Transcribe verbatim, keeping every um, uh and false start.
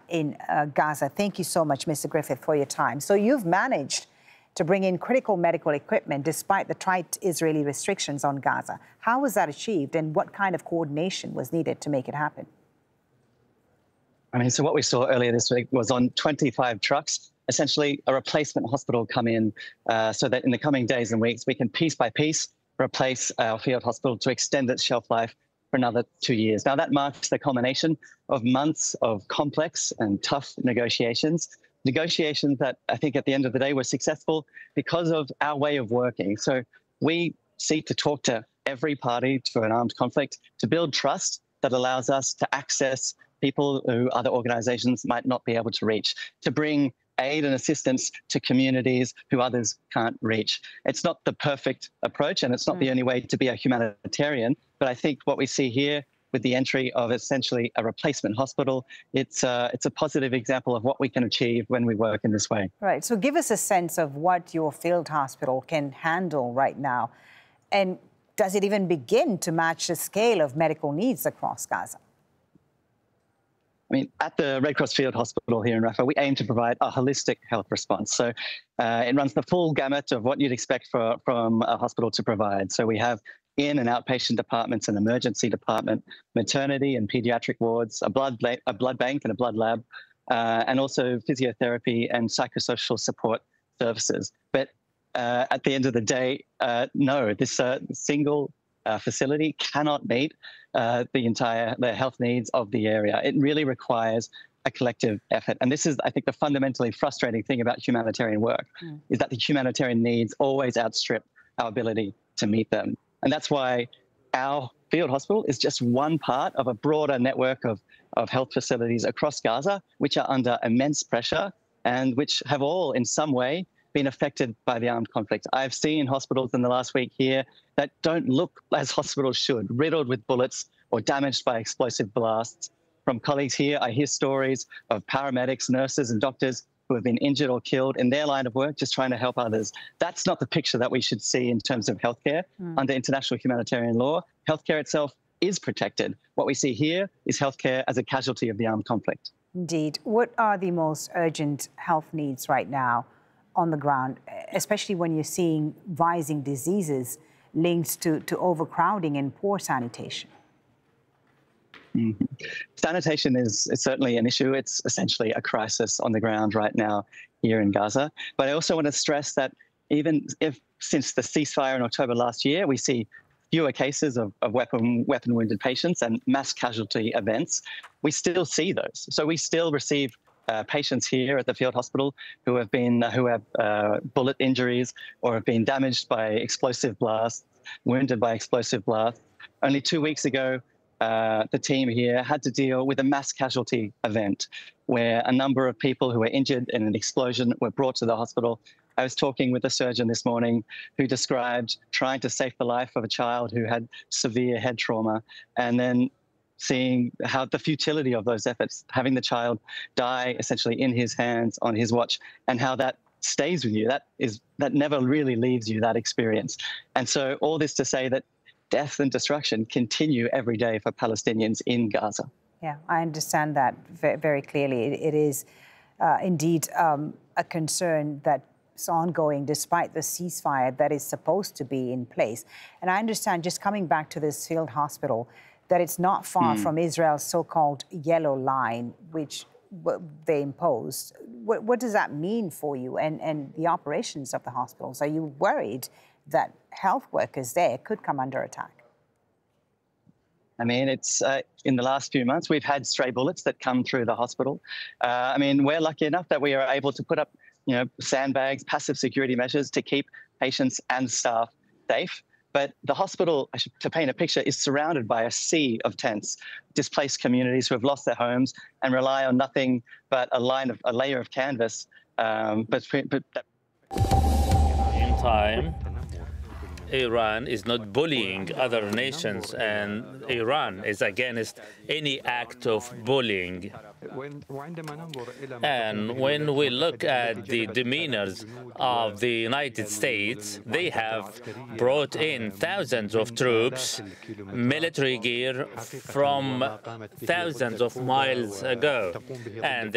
in uh, Gaza. Thank you so much, Mister Griffith, for your time. So you've managed to bring in critical medical equipment despite the tight Israeli restrictions on Gaza. How was that achieved, and what kind of coordination was needed to make it happen? I mean, so what we saw earlier this week was on twenty-five trucks, essentially a replacement hospital come in uh, so that in the coming days and weeks, we can piece by piece replace our field hospital to extend its shelf life for another two years. Now, that marks the culmination of months of complex and tough negotiations, negotiations that I think at the end of the day were successful because of our way of working. So we seek to talk to every party to an armed conflict to build trust that allows us to access people who other organizations might not be able to reach, to bring aid and assistance to communities who others can't reach. It's not the perfect approach, and it's not mm. the only way to be a humanitarian, but I think what we see here with the entry of essentially a replacement hospital, it's, uh, it's a positive example of what we can achieve when we work in this way. Right, so give us a sense of what your field hospital can handle right now, and does it even begin to match the scale of medical needs across Gaza? I mean, at the Red Cross Field Hospital here in Rafah, we aim to provide a holistic health response. So uh, it runs the full gamut of what you'd expect for, from a hospital to provide. So we have in and outpatient departments, an emergency department, maternity and pediatric wards, a blood, a blood bank and a blood lab, uh, and also physiotherapy and psychosocial support services. But uh, at the end of the day, uh, no, this uh, single Uh, facility cannot meet uh, the entire the health needs of the area. It really requires a collective effort. And this is, I think, the fundamentally frustrating thing about humanitarian work, mm. is that the humanitarian needs always outstrip our ability to meet them. And that's why our field hospital is just one part of a broader network of, of health facilities across Gaza, which are under immense pressure and which have all, in some way, been affected by the armed conflict. I've seen hospitals in the last week here that don't look as hospitals should, riddled with bullets or damaged by explosive blasts. From colleagues here, I hear stories of paramedics, nurses and doctors who have been injured or killed in their line of work just trying to help others. That's not the picture that we should see in terms of healthcare. Mm. Under international humanitarian law, healthcare itself is protected. What we see here is healthcare as a casualty of the armed conflict. Indeed. What are the most urgent health needs right now on the ground, especially when you're seeing rising diseases linked to, to overcrowding and poor sanitation? Mm-hmm. Sanitation is, is certainly an issue. It's essentially a crisis on the ground right now here in Gaza. But I also want to stress that even if since the ceasefire in October last year, we see fewer cases of, of weapon, weapon wounded patients and mass casualty events, we still see those. So we still receive Uh, patients here at the field hospital who have been uh, who have uh, bullet injuries or have been damaged by explosive blasts, wounded by explosive blasts. Only two weeks ago, uh, the team here had to deal with a mass casualty event where a number of people who were injured in an explosion were brought to the hospital. I was talking with a surgeon this morning who described trying to save the life of a child who had severe head trauma, and then seeing how the futility of those efforts, having the child die essentially in his hands, on his watch, and how that stays with you. That is that never really leaves you, that experience. And so all this to say that death and destruction continue every day for Palestinians in Gaza. Yeah, I understand that very clearly. It, it is uh, indeed um, a concern that's ongoing despite the ceasefire that is supposed to be in place. And I understand, just coming back to this field hospital, that it's not far mm. from Israel's so-called yellow line, which they imposed. What, what does that mean for you and, and the operations of the hospitals? Are you worried that health workers there could come under attack? I mean, it's uh, in the last few months, we've had stray bullets that come through the hospital. Uh, I mean, we're lucky enough that we are able to put up, you know, sandbags, passive security measures to keep patients and staff safe. But the hospital, to paint a picture, is surrounded by a sea of tents, displaced communities who have lost their homes and rely on nothing but a line of a layer of canvas. Um, but, but that... In time, Iran is not bullying other nations, and Iran is against any act of bullying. And when we look at the demeanors of the United States, they have brought in thousands of troops, military gear from thousands of miles ago, and